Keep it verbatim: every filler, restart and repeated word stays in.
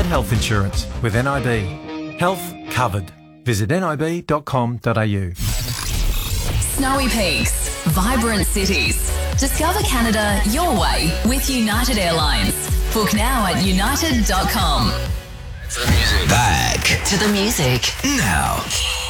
health insurance with N I B. Health covered. Visit nib dot com dot a u. Snowy peaks, vibrant cities. Discover Canada your way with United Airlines. Book now at united dot com. Back to the music now.